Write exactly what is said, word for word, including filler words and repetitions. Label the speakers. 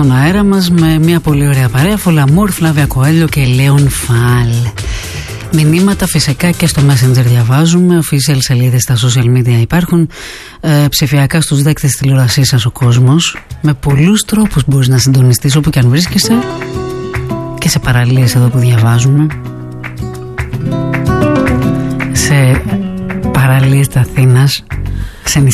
Speaker 1: στον αέρα μας με μια πολύ ωραία παρέα. Φολαμούρ, Φλάβια Κοέλιο και Λέον Φάλ. Μηνύματα φυσικά και στο Messenger διαβάζουμε. Official σελίδες στα social media υπάρχουν. ε, Ψηφιακά στους δέκτες τηλεορασίας σας ο κόσμος. Με πολλούς τρόπους μπορείς να συντονιστείς όπου και αν βρίσκεσαι. Και σε παραλίες εδώ που διαβάζουμε. Σε παραλίες της Αθήνας, σε